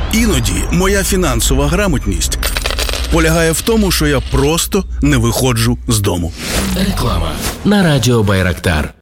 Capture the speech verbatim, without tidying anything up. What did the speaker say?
Іноді моя фінансова грамотність полягає в тому, що я просто не виходжу з дому. Реклама на радіо Байрактар.